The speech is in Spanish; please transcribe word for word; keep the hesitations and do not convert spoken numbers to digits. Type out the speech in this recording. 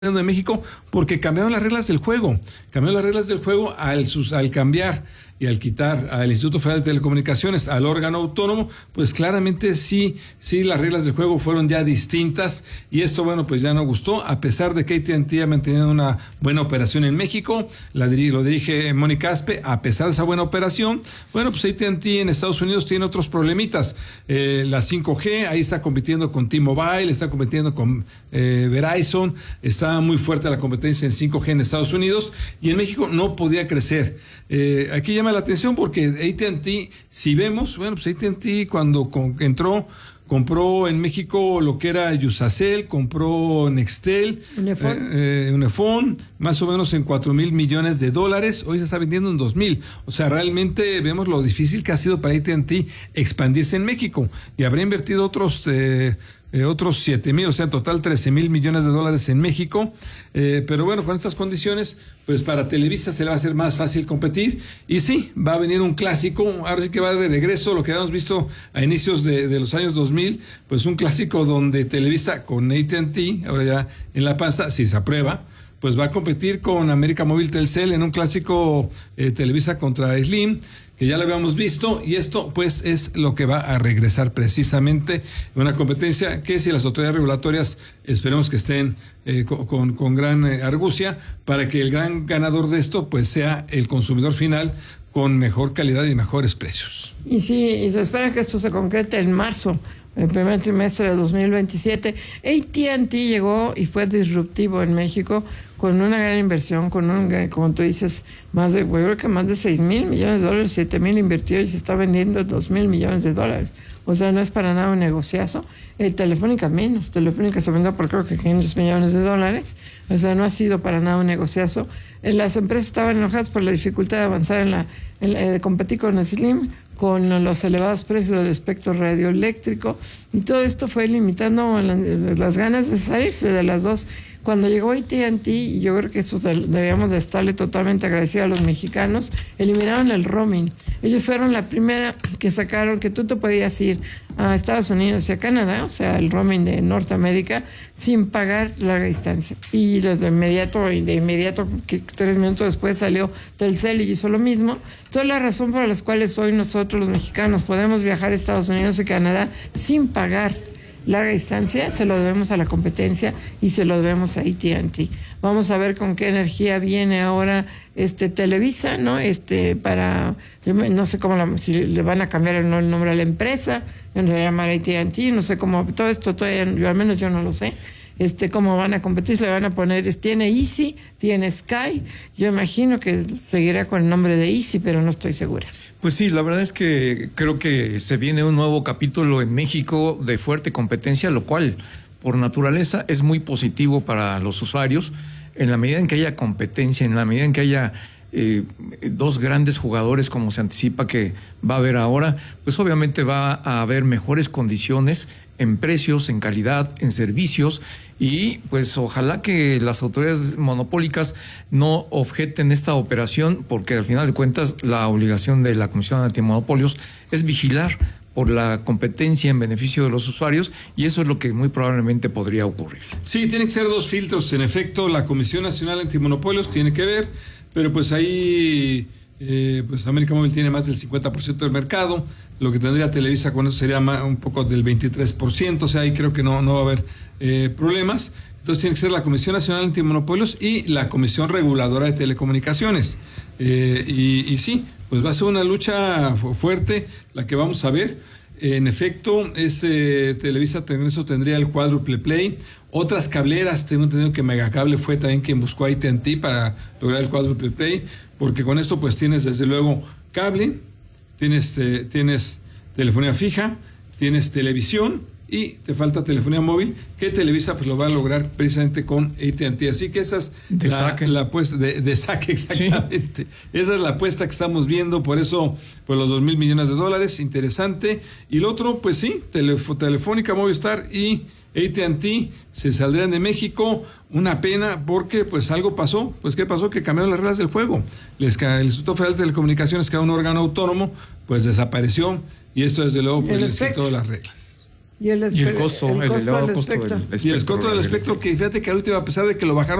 de México porque cambiaron las reglas del juego, cambiaron las reglas del juego al, sus, al cambiar y al quitar al Instituto Federal de Telecomunicaciones, al órgano autónomo, pues claramente sí, sí las reglas del juego fueron ya distintas y esto, bueno, pues ya no gustó, a pesar de que A T and T ha mantenido una buena operación en México, la, lo dirige Mónica Aspe, a pesar de esa buena operación, bueno, pues A T and T en Estados Unidos tiene otros problemitas, eh, la cinco G, ahí está compitiendo con T-Mobile, está compitiendo con eh, Verizon, está muy fuerte la competencia en cinco G en Estados Unidos y en México no podía crecer. Eh, aquí llama la atención porque A T and T, si vemos, bueno, pues A T and T cuando con, entró, compró en México lo que era Yusacel, compró Nextel, Unifón, eh, eh, Unifón, más o menos en cuatro mil millones de dólares, hoy se está vendiendo en dos mil. O sea, realmente vemos lo difícil que ha sido para A T and T expandirse en México y habrá invertido otros... Eh, Eh, otros siete mil, o sea, en total trece mil millones de dólares en México, eh, pero bueno, con estas condiciones, pues para Televisa se le va a hacer más fácil competir, y sí, va a venir un clásico, ahora sí que va de regreso, lo que habíamos visto a inicios de, de los años dos mil, pues un clásico donde Televisa con A T and T, ahora ya en la panza, si se aprueba, pues va a competir con América Móvil Telcel en un clásico eh, Televisa contra Slim, que ya lo habíamos visto, y esto pues es lo que va a regresar precisamente en una competencia que si las autoridades regulatorias esperemos que estén eh, con, con, con gran eh, argucia para que el gran ganador de esto pues sea el consumidor final con mejor calidad y mejores precios. Y sí, y se espera que esto se concrete en marzo, el primer trimestre de dos mil veintisiete. A T and T llegó y fue disruptivo en México con una gran inversión, con un, como tú dices, más de, yo creo que más de seis mil millones de dólares, siete mil invirtió y se está vendiendo dos mil millones de dólares. O sea, no es para nada un negociazo. Eh, Telefónica menos, Telefónica se vendió por creo que quinientos millones de dólares. O sea, no ha sido para nada un negociazo. Eh, las empresas estaban enojadas por la dificultad de avanzar en la, en la eh, de competir con Slim, con los elevados precios del espectro radioeléctrico, y todo esto fue limitando las ganas de salirse de las dos. Cuando llegó A T and T, y yo creo que eso debíamos de estarle totalmente agradecidos a los mexicanos, eliminaron el roaming. Ellos fueron la primera que sacaron que tú te podías ir a Estados Unidos y a Canadá, o sea, el roaming de Norteamérica, sin pagar larga distancia. Y de inmediato, y de inmediato, que tres minutos después salió Telcel y hizo lo mismo. Toda la razón por las cuales hoy nosotros los mexicanos podemos viajar a Estados Unidos y Canadá sin pagar larga distancia, se lo debemos a la competencia y se lo debemos a A T and T. Vamos a ver con qué energía viene ahora este Televisa, ¿no? Este para, no sé cómo, la, si le van a cambiar el, el nombre a la empresa, se va a llamar A T and T, no sé cómo, todo esto todavía, yo al menos yo no lo sé. Este, cómo van a competir, le van a poner, tiene Easy, tiene Sky, yo imagino que seguirá con el nombre de Easy, pero no estoy segura. Pues sí, la verdad es que creo que se viene un nuevo capítulo en México de fuerte competencia, lo cual por naturaleza es muy positivo para los usuarios, en la medida en que haya competencia, en la medida en que haya eh, dos grandes jugadores como se anticipa que va a haber ahora, pues obviamente va a haber mejores condiciones en precios, en calidad, en servicios, y pues ojalá que las autoridades monopólicas no objeten esta operación, porque al final de cuentas la obligación de la Comisión Antimonopolios es vigilar por la competencia en beneficio de los usuarios, y eso es lo que muy probablemente podría ocurrir. Sí, tienen que ser dos filtros, en efecto, la Comisión Nacional Antimonopolios tiene que ver, pero pues ahí... Eh, pues América Móvil tiene más del cincuenta por ciento del mercado, lo que tendría Televisa con eso sería más, un poco del veintitrés por ciento, o sea, ahí creo que no, no va a haber eh, problemas. Entonces tiene que ser la Comisión Nacional Antimonopolios y la Comisión Reguladora de Telecomunicaciones. Eh, y, y sí, pues va a ser una lucha fuerte la que vamos a ver. En efecto, ese Televisa eso tendría el cuádruple play. Otras cableras, tengo entendido que Megacable fue también quien buscó a A T and T para lograr el cuádruple play, porque con esto pues tienes desde luego cable, tienes, eh, tienes telefonía fija, tienes televisión y te falta telefonía móvil, que Televisa pues lo va a lograr precisamente con A T and T. Así que esa es de la, saque. la apuesta, de, de saque exactamente. Sí. Esa es la apuesta que estamos viendo, por eso pues los dos mil millones de dólares, interesante. Y el otro, pues sí, telef- Telefónica, Movistar y A T and T se saldrían de México. Una pena porque pues algo pasó. Pues ¿qué pasó? Que cambiaron las reglas del juego. Les, el Instituto Federal de Telecomunicaciones, que era un órgano autónomo, pues desapareció, y esto desde luego pues les quitó las reglas. Y el, y el costo, el, el elevado costo del espectro. Y el costo del espectro, que fíjate que al último, a pesar de que lo bajaron